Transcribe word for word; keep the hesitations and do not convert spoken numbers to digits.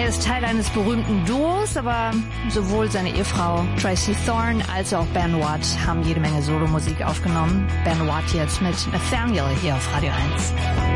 Er ist Teil eines berühmten Duos, aber sowohl seine Ehefrau Tracy Thorn als auch Ben Watt haben jede Menge Solomusik aufgenommen. Ben Watt jetzt mit Nathaniel hier auf Radio eins.